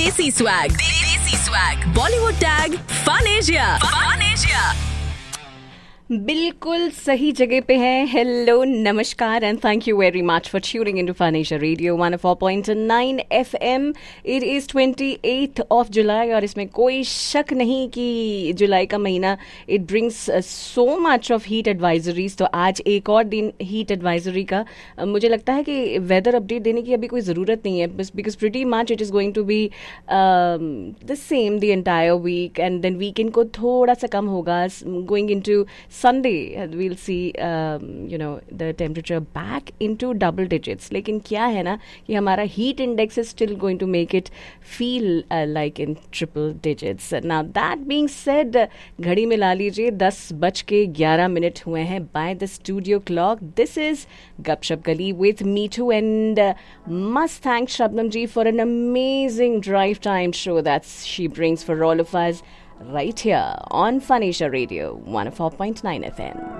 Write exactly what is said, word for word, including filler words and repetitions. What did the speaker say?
देसी स्वैग, देसी swag, Bollywood tag, fun Asia, fun Asia. बिल्कुल सही जगह पे हैं। हेलो, नमस्कार and thank you very much for tuning into fun Asia radio one O four point nine FM. It is twenty eighth of July और इसमें कोई शक नहीं कि जुलाई का महीना it brings so much of heat advisories. तो आज एक और दिन हीट एडवाइजरी का uh, मुझे लगता है कि वेदर अपडेट देने की अभी कोई ज़रूरत नहीं है, बस because pretty much it is going to be the same the entire week and then weekend को थोड़ा सा कम होगा। Going into Sunday, we'll see, um, you know, the temperature back into double digits. लेकिन क्या है ना कि हमारा heat index is still going to make it feel uh, like in triple digits. Now that being said, घड़ी में ला लीजिए दस बज के ग्यारह मिनट हुए हैं by the studio clock. This is Gupshup Gali with Meetu and uh, must thank Shabnam ji for an amazing drive time show that she brings for all of us right here on Fun Asia Radio one oh four point nine F M.